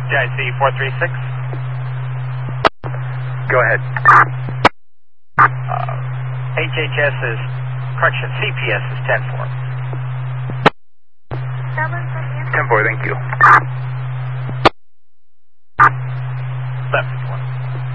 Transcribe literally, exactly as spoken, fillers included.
J I C four three six. Go ahead. Uh, H H S is, correction, C P S is ten four. ten four, thank you.